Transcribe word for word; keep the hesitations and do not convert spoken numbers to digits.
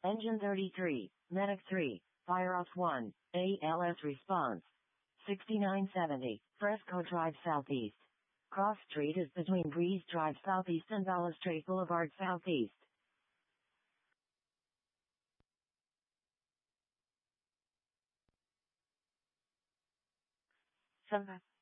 Engine thirty-three, Medic three, Fire off one, A L S response. sixty-nine seventy, Fresco Drive Southeast. Cross Street is between Breeze Drive Southeast and Balustrade Boulevard Southeast. Some